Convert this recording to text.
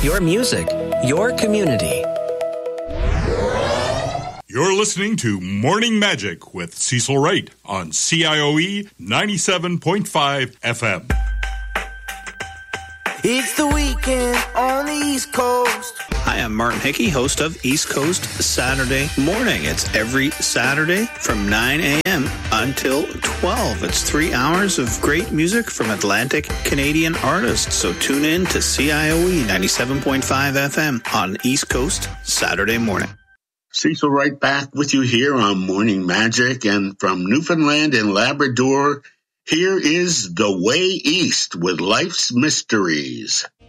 your music, your community. You're listening to Morning Magic with Cecil Wright on CIOE 97.5 FM. It's the weekend on the East Coast. Hi, I'm Martin Hickey, host of East Coast Saturday Morning. It's every Saturday from 9 a.m. until 12. It's 3 hours of great music from Atlantic Canadian artists. So tune in to CIOE 97.5 FM on East Coast Saturday Morning. Cecil Wright back with you here on Morning Magic, and from Newfoundland and Labrador, here is The Way East with Life's Mysteries.